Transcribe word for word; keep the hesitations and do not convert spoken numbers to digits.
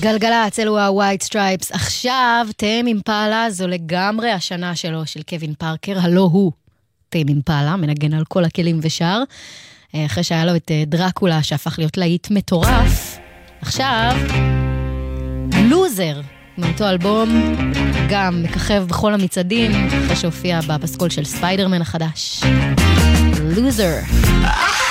גלגלצ, אלו הווייט סטרייפס. עכשיו, טיים אימפלה זו לגמרי השנה שלו, של קווין פארקר, הלא הוא טיים אימפלה, מנגן על כל הכלים ושר. אחרי שהיה לו את דרקולה, שהפך להיות להיט מטורף. עכשיו, לוזר, מאותו אלבום, גם מככב בכל המצעדים, אחרי שהופיע בפסקול של ספיידרמן החדש. לוזר.